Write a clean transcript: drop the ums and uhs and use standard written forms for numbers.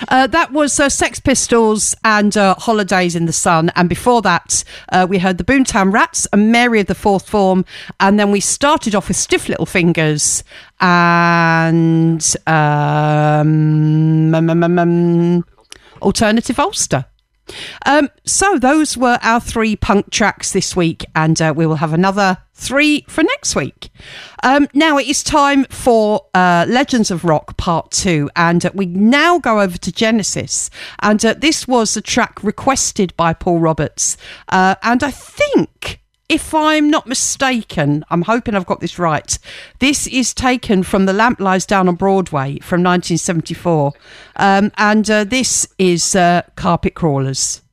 That was Sex Pistols and Holidays in the Sun. And before that, we heard the Boomtown Rats and Mary of the Fourth Form. And then we started off with Stiff Little Fingers and Alternative Ulster. So those were our 3 punk tracks this week, and we will have another 3 for next week. Now it is time for Legends of Rock Part 2, and we now go over to Genesis, and this was a track requested by Paul Roberts, and I think, if I'm not mistaken, I'm hoping I've got this right, this is taken from The Lamp Lies Down on Broadway from 1974. And this is Carpet Crawlers.